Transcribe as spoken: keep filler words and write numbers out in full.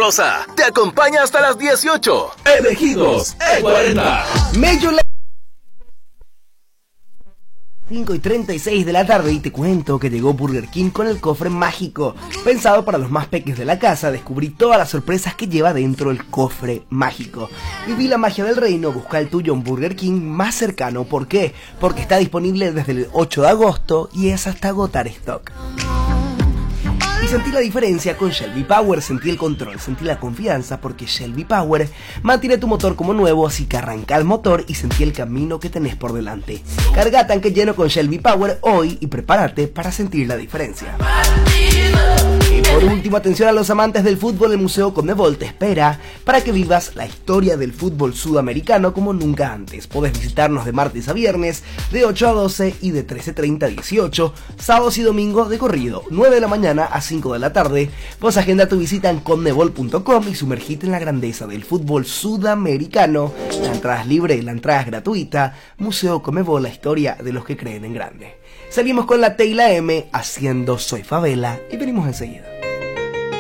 Rosa te acompaña hasta las dieciocho. Elegidos E cuarenta. Major League cinco y treinta y seis de la tarde y te cuento que llegó Burger King con el cofre mágico. Pensado para los más peques de la casa, descubrí todas las sorpresas que lleva dentro el cofre mágico. Viví la magia del reino, busca el tuyo en Burger King más cercano. ¿Por qué? Porque está disponible desde el ocho de agosto y es hasta agotar stock. Y sentí la diferencia con Shelby Power, sentí el control, sentí la confianza porque Shelby Power mantiene tu motor como nuevo, así que arranca el motor y sentí el camino que tenés por delante. Carga tanque lleno con Shelby Power hoy y prepárate para sentir la diferencia. Y por último, atención a los amantes del fútbol, el Museo Conmebol te espera para que vivas la historia del fútbol sudamericano como nunca antes. Podés visitarnos de martes a viernes, de ocho a doce y de trece treinta a dieciocho, sábados y domingos de corrido, nueve de la mañana a cinco de la tarde. Vos agenda tu visita en conmebol punto com y sumergite en la grandeza del fútbol sudamericano. La entrada es libre, la entrada es gratuita. Museo Conmebol, la historia de los que creen en grande. Seguimos con la T y la M haciendo Soy Favela y venimos enseguida.